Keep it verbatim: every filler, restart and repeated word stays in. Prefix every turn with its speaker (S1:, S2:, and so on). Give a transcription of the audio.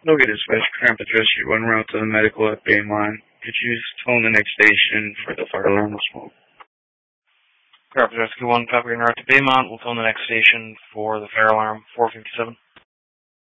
S1: Look at this West Crampus Rescue en route to the medical at Bayline. Could you phone the next station for the fire alarm smoke?
S2: Crampus Rescue one, copy en route to Baymont. We'll phone the next station for the fire alarm, four fifty-seven.